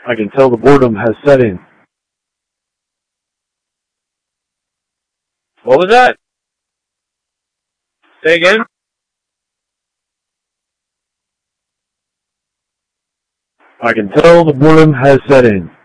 I can tell the boredom has set in. What was that? Say again? I can tell the boredom has set in.